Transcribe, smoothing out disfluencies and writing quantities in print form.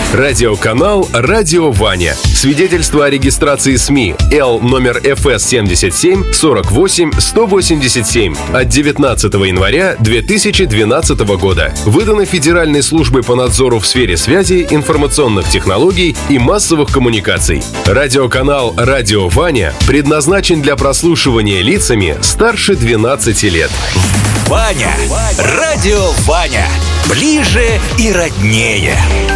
Радиоканал «Радио Ваня». Свидетельство о регистрации СМИ Л номер ФС 77 48 187 от 19 января 2012 года. Выдано Федеральной службой по надзору в сфере связи, информационных технологий и массовых коммуникаций. Радиоканал «Радио Ваня» предназначен для прослушивания лицами старше 12 лет. Ваня. Радио Ваня. Ближе и роднее.